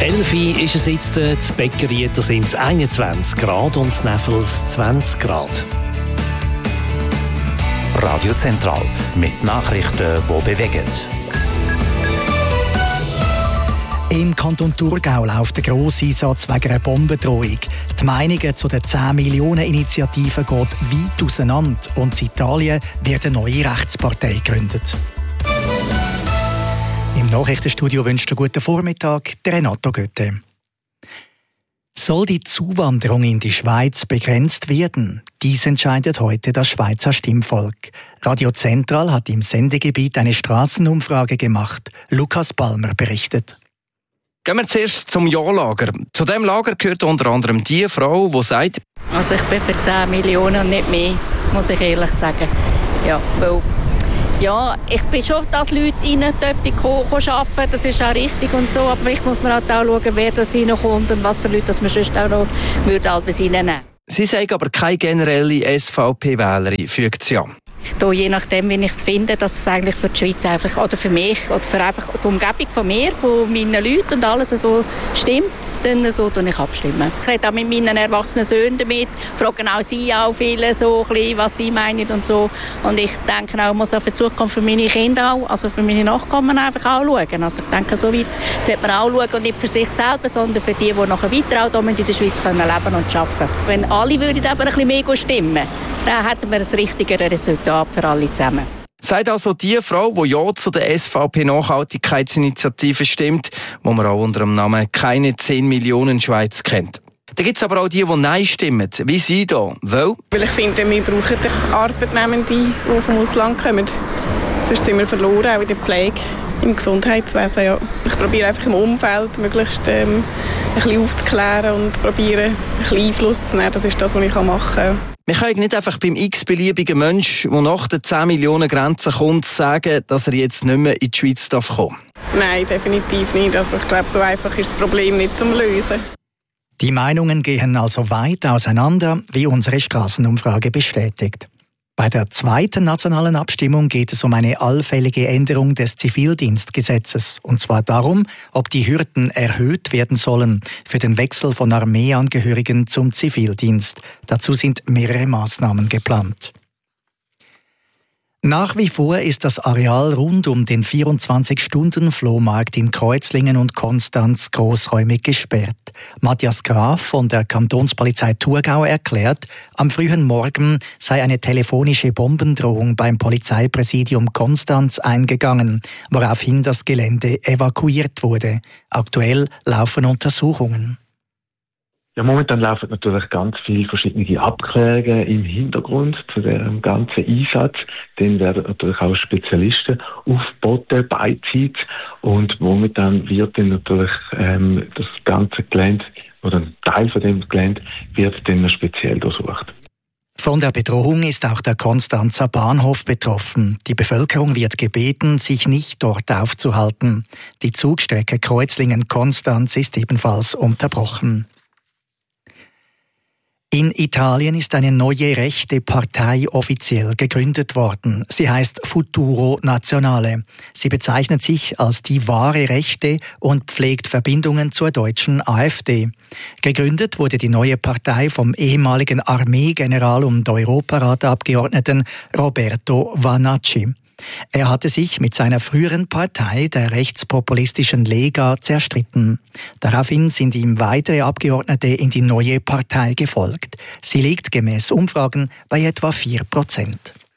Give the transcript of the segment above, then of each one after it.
11 Uhr ist es jetzt, in Beckery, da sind es 21 Grad und in Neffels 20 Grad. Radio Zentral mit Nachrichten, die bewegen. Im Kanton Thurgau läuft der Grosseinsatz wegen einer Bombendrohung. Die Meinungen zu der 10-Millionen-Initiative gehen weit auseinander und in Italien wird eine neue Rechtspartei gegründet. Im Nachrichtenstudio wünscht einen guten Vormittag der Renato Götte. Soll die Zuwanderung in die Schweiz begrenzt werden? Dies entscheidet heute das Schweizer Stimmvolk. Radio Zentral hat im Sendegebiet eine Strassenumfrage gemacht. Lukas Balmer berichtet. Gehen wir zuerst zum Ja-Lager. Zu diesem Lager gehört unter anderem die Frau, die sagt: Also ich bin für 10 Millionen und nicht mehr, muss ich ehrlich sagen. Ja, weil ich bin schon, dass Leute rein dürfen arbeiten, das ist auch richtig und so, aber vielleicht muss man halt auch schauen, wer das reinkommt und was für Leute das man sonst auch noch alles reinnehmen. Sie sagt aber keine generelle SVP-Wählerin, fügt sie an. Ich tue je nachdem, wie ich es finde, dass es eigentlich für die Schweiz einfach, oder für mich oder für einfach die Umgebung von mir, von meinen Leuten und alles so stimmt, dann so tue ich abstimmen. Ich rede auch mit meinen erwachsenen Söhnen damit, fragen auch sie auch viele so ein bisschen, was sie meinen und so. Und ich denke auch, ich muss auch für die Zukunft für meine Kinder auch, also für meine Nachkommen einfach auch schauen. Also ich denke, so weit sollte man auch schauen und nicht für sich selber, sondern für die nachher weiter auch in der Schweiz können leben und arbeiten. Wenn alle würden aber ein bisschen mehr stimmen, dann hätten wir ein richtigeres Resultat für alle zusammen. Sagt also die Frau, die ja zu der SVP-Nachhaltigkeitsinitiative stimmt, wo man auch unter dem Namen «Keine 10 Millionen Schweiz» kennt. Da gibt es aber auch die Nein stimmen, wie Sie hier. Weil ich finde, wir brauchen Arbeitnehmende, die vom Ausland kommen. Sonst sind wir verloren, auch in der Pflege, im Gesundheitswesen. Ja. Ich probiere einfach im Umfeld möglichst ein bisschen aufzuklären und probiere ein bisschen Einfluss zu nehmen. Das ist das, was ich machen kann. Wir können nicht einfach beim x-beliebigen Menschen, der nach der 10 Millionen Grenze kommt, sagen, dass er jetzt nicht mehr in die Schweiz kommen darf. Nein, definitiv nicht. Also ich glaube, so einfach ist das Problem nicht zum Lösen. Die Meinungen gehen also weit auseinander, wie unsere Strassenumfrage bestätigt. Bei der zweiten nationalen Abstimmung geht es um eine allfällige Änderung des Zivildienstgesetzes. Und zwar darum, ob die Hürden erhöht werden sollen für den Wechsel von Armeeangehörigen zum Zivildienst. Dazu sind mehrere Maßnahmen geplant. Nach wie vor ist das Areal rund um den 24-Stunden-Flohmarkt in Kreuzlingen und Konstanz großräumig gesperrt. Matthias Graf von der Kantonspolizei Thurgau erklärt, am frühen Morgen sei eine telefonische Bombendrohung beim Polizeipräsidium Konstanz eingegangen, woraufhin das Gelände evakuiert wurde. Aktuell laufen Untersuchungen. Ja, momentan laufen natürlich ganz viele verschiedene Abklärungen im Hintergrund zu dem ganzen Einsatz. Dann werden natürlich auch Spezialisten aufgeboten, beizieht. Und momentan wird dann natürlich das ganze Gelände oder ein Teil von dem Gelände wird dann noch speziell durchsucht. Von der Bedrohung ist auch der Konstanzer Bahnhof betroffen. Die Bevölkerung wird gebeten, sich nicht dort aufzuhalten. Die Zugstrecke Kreuzlingen-Konstanz ist ebenfalls unterbrochen. In Italien ist eine neue rechte Partei offiziell gegründet worden. Sie heißt Futuro Nazionale. Sie bezeichnet sich als die wahre Rechte und pflegt Verbindungen zur deutschen AfD. Gegründet wurde die neue Partei vom ehemaligen Armeegeneral und Europaratabgeordneten Roberto Vanacci. Er hatte sich mit seiner früheren Partei, der rechtspopulistischen Lega, zerstritten. Daraufhin sind ihm weitere Abgeordnete in die neue Partei gefolgt. Sie liegt gemäß Umfragen bei etwa 4%.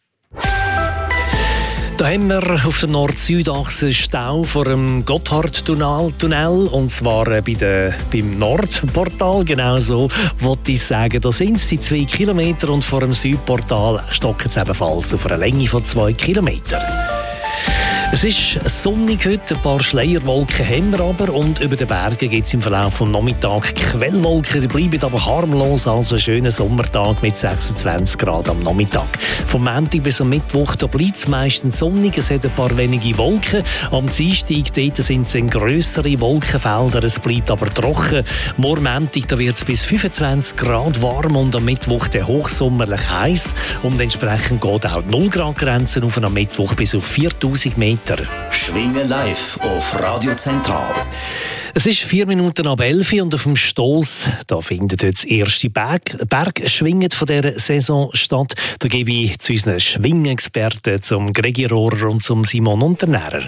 Da haben wir auf der Nord-Süd-Achse Stau vor dem Gotthardtunnel, und zwar beim Nordportal. Genau so wollte ich sagen. Da sind es die 2 Kilometer und vor dem Südportal stocken es ebenfalls auf einer Länge von 2 Kilometern. Es ist sonnig heute, ein paar Schleierwolken haben wir aber, und über den Bergen gibt es im Verlauf des Nachmittags Quellwolken. Die bleiben aber harmlos, also ein schöner Sommertag mit 26 Grad am Nachmittag. Vom Montag bis am Mittwoch bleibt es meistens sonnig, es hat ein paar wenige Wolken. Am Dienstag dort sind es grössere Wolkenfelder, es bleibt aber trocken. Morgen Montag wird es bis 25 Grad warm und am Mittwoch hochsommerlich heiß. Und entsprechend geht auch die 0-Grad-Grenze auf am Mittwoch bis auf 4000 Meter. Schwingen live auf Radio Zentral. Es ist 4 Minuten ab 11 und auf dem Stoss da findet heute das erste Bergschwingen von dieser Saison statt. Da gebe ich zu unseren Schwingexperten, zum Gregi Rohrer und zum Simon Unternährer.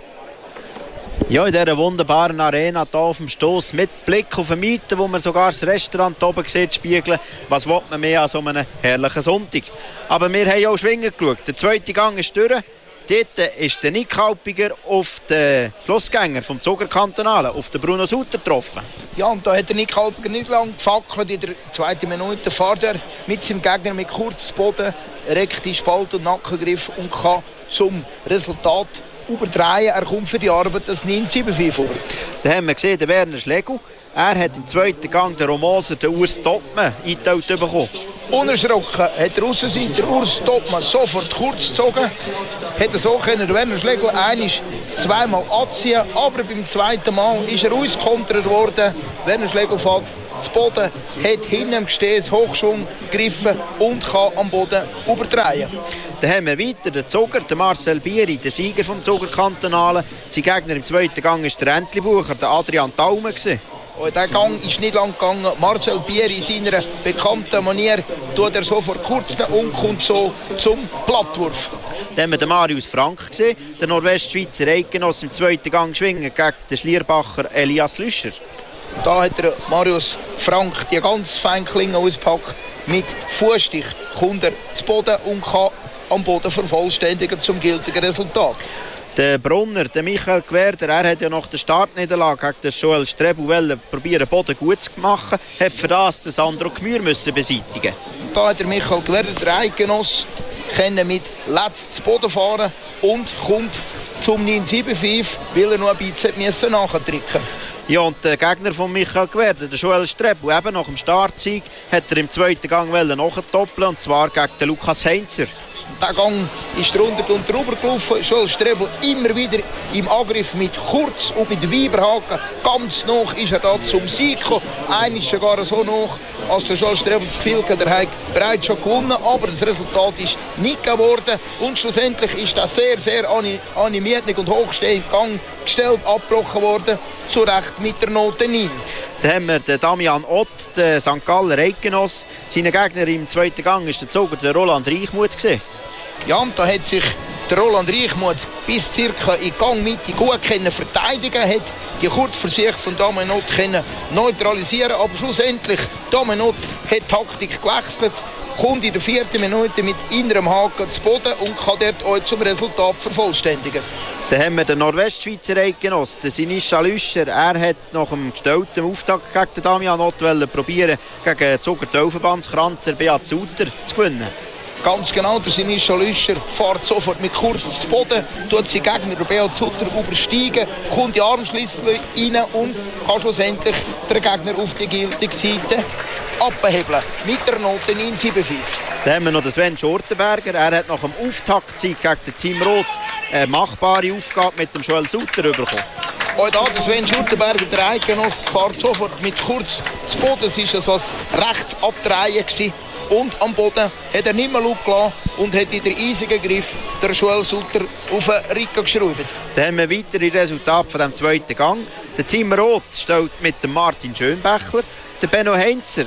Ja, in dieser wunderbaren Arena hier auf dem Stoss mit Blick auf den Mieten, wo man sogar das Restaurant hier oben sieht, spiegeln. Was will man mehr an so einem herrlichen Sonntag? Aber wir haben auch Schwingen geschaut. Der zweite Gang ist durch. Dort ist der Nick Halpiger auf den Schlussgänger vom Zugerkantonalen, auf den Bruno Sutter getroffen. Ja, und da hat der Nick Halpiger nicht lange gefackelt. In der zweiten Minute fährt er mit seinem Gegner mit kurzem Boden, rekte Spalt- und Nackengriff und kann zum Resultat überdrehen. Er kommt für die Arbeit das 9,75 vor. Da haben wir gesehen, der Werner Schlegel. Er hat im zweiten Gang den Romoser, den Urs Topmann, eingeteilt bekommen. Unerschrocken hat der Aussenseiter Urs Topmann sofort kurz gezogen. Hätte so können der Werner Schlegel zweimal anziehen, aber beim zweiten Mal ist er auskontert worden. Werner Schlegel fährt zu Boden, hat hinten im Gestehs Hochschwung gegriffen und kann am Boden überdrehen. Dann haben wir weiter den Zuger, den Marcel Bieri, den Sieger vom Zugerkantonalen. Sein Gegner im zweiten Gang war der Entlebucher, der Adrian Taume. Der Gang ist nicht lang gegangen. Marcel Bieri in seiner bekannten Manier tut er sofort kurz und kommt so zum Plattwurf. Dann haben wir den Marius Frank gesehen, der Nordwestschweizer Eidgenoss im zweiten Gang schwingen gegen den Schlierbacher Elias Lüscher. Da hat der Marius Frank die ganz feine Klinge ausgepackt. Mit Fußstich kommt er zu Boden und kann am Boden vervollständigen zum gültigen Resultat. Der Brunner, der Michael Gwerder, er hat ja nach der Startniederlage gegen den Joel Strebel probieren, Boden gut zu machen, hat für das den Sandro Gmür müssen beseitigen. Da hat der Michael Gwerder, der Eidgenoss, mit Letz zu Boden fahren und kommt zum 9,75, weil er noch ein bisschen nachdrücken. Ja, und der Gegner von Michael Gwerder, der Joel Strebel, eben nach dem Startsieg, hat er im zweiten Gang nachdoppeln, und zwar gegen den Lukas Heinzer. Der Gang ist drunter und drüber gelaufen. Joel Strebel immer wieder im Angriff mit Kurz und mit Weiberhaken. Ganz noch ist er da zum Sieg gekommen. Einer ist sogar so noch, als der Joel Strebel das Gefühl hat, er hat bereits schon gewonnen. Aber das Resultat ist nicht geworden. Und schlussendlich ist das sehr, sehr animiert und hochstehend Gang gestellt, abgebrochen worden. Zu Recht mit der Note 9. Dann haben wir den Damian Ott, den St. Galler Eidgenoss. Sein Gegner im zweiten Gang ist der Zuger, der Roland Reichmuth gesehen. Ja, und da hat sich der Roland Reichmuth bis circa in Gangmitte gut verteidigen, hat die Kurzversuche von Damian Ott neutralisieren, aber schlussendlich Damian Ott hat Taktik gewechselt, kommt in der 4. Minute mit innerem Haken zu Boden und kann dort auch zum Resultat vervollständigen. Dann haben wir den Nordwestschweizer Eidgenoss, den Sinischa Lüscher. Er hat nach dem gestellten Auftakt gegen den Damian Ott probieren, gegen den Zuger-Tauverbandskrantzer Beat Suter zu gewinnen. Ganz genau, der Sinischa Lüscher fährt sofort mit Kurz zu Boden, tut seinen Gegner Beat Suter übersteigen, kommt die Armschlitzel rein und kann schlussendlich den Gegner auf die gültige Seite abhebeln mit der Note 9,75. Dann haben wir noch den Sven Schurtenberger. Er hat nach dem Auftaktsieg gegen den Team Rot eine machbare Aufgabe mit dem Joel Sutter bekommen. Auch da, der Sven Schurtenberger, der Eidgenoss, fährt sofort mit Kurz zu Boden. Es war so ein Rechtsabdrehen. Und am Boden hat er nicht mehr Luft gelassen und hat in der eisigen Griff der Joel Sutter auf den Rücken geschraubt. Dann haben wir weitere Resultate von dem zweiten Gang. Der Team Rot steht mit dem Martin Schönbächler. Der Benno Heinzer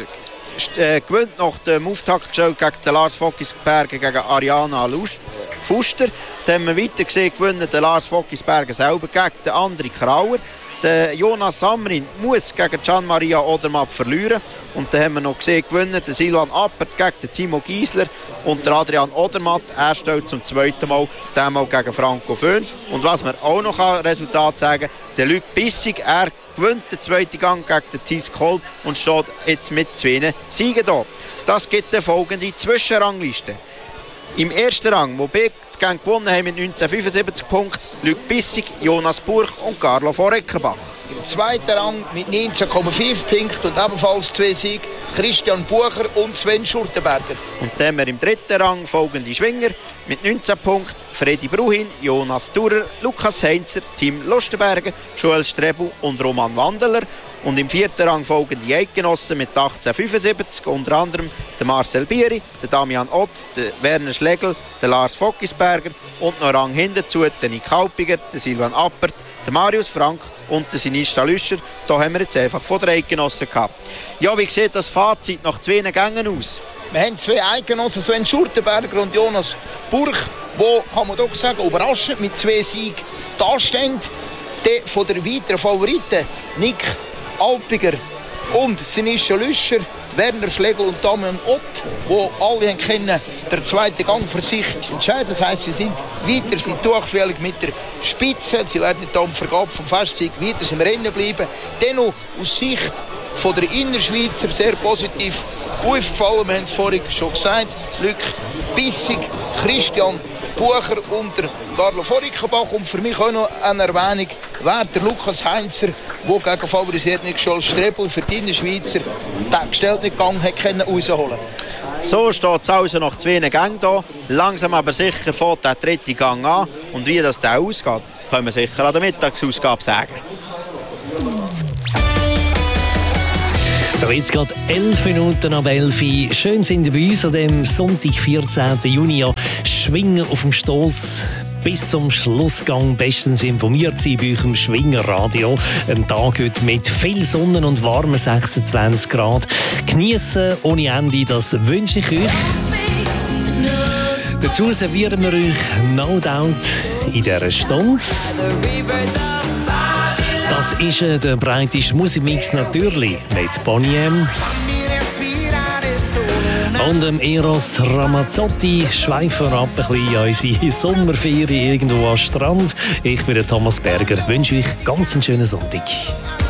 gewinnt nach dem Auftaktspiel gegen den Lars Fockisberger gegen Ariana Fuster. Dann haben wir weiter gesehen, gewinnen der Lars Fockisberger selber gegen den André Krauer. Der Jonas Samrin muss gegen Gian Maria Odermatt verlieren. Und dann haben wir noch gesehen, gewinnen der Silvan Appert gegen den Timo Giesler. Und der Adrian Odermatt, er stellt zum zweiten Mal, diesmal gegen Franco Föhn. Und was wir auch noch als Resultat sagen, der Luc Bissig, er gewinnt den zweiten Gang gegen den Thies Kolb und steht jetzt mit 2 Siegen da. Das gibt eine folgende Zwischenrangliste. Im ersten Rang, wo B gewonnen haben mit 1975 Punkten, Luc Bissig, Jonas Burch und Carlo von Reckenbach. Im zweiten Rang mit 19,5 Punkten und ebenfalls 2 Siege Christian Bucher und Sven Schurtenberger. Und dann haben wir im dritten Rang folgende Schwinger mit 19 Punkten: Fredi Bruhin, Jonas Durer, Lukas Heinzer, Tim Lustenberger, Joel Strebel und Roman Wandeler. Und im vierten Rang folgende Eidgenossen mit 18,75, unter anderem der Marcel Bieri, der Damian Ott, der Werner Schlegel, der Lars Fockisberger und noch Rang hinterzu der Nick Halpiger, der Silvan Appert, der Marius Frank und der Sinista Lüscher. Da haben wir jetzt einfach von 3 Genossen gehabt. Ja, wie sieht das Fazit nach 2 Gängen aus? Wir haben 2 Eidgenossen, Sven Schurtenberger und Jonas Burch, wo, kann man doch sagen, überraschend mit 2 Siegen dastehen. Der von der weiteren Favoriten, Nick Alpiger und Sinista Lüscher, Werner Schlegel und Damian Ott, die alle kennen, der 2. Gang für sich entscheiden. Das heisst, sie sind weiter, sind durchfällig mit der Spitze. Sie werden dann Vergabe vom Festsieg weiter im Rennen bleiben. Dennoch aus Sicht von der Innerschweizer sehr positiv aufgefallen. Wir haben es vorhin schon gesagt. Luc Bissig, Christian Bucher und der Carlo Vorickenbach. Und für mich auch noch eine Erwähnung wäre der Lukas Heinzer, der gegen favorisiert nicht Scholl Strebel für die Innerschweizer den gestellten Gang hat rausholen. So steht es also nach 2 Gängen hier. Langsam aber sicher fängt der 3. Gang an. Und wie das dann ausgeht, können wir sicher an der Mittagsausgabe sagen. Da jetzt gerade 11 Minuten ab 11 Uhr. Schön sind ihr bei uns an dem Sonntag, 14. Juni. Schwingen auf dem Stoss. Bis zum Schlussgang bestens informiert sein bei eurem Schwingerradio. Ein Tag heute mit viel Sonne und warmen 26 Grad. Geniessen ohne Ende, das wünsche ich euch. Dazu servieren wir euch No Doubt in dieser Stunde. Das ist der breiteste Musikmix natürlich mit Boney M. Und dem Eros Ramazzotti schweifen wir ab ein bisschen in unsere Sommerferien irgendwo am Strand. Ich bin der Thomas Berger, wünsche euch ganz einen schönen Sonntag.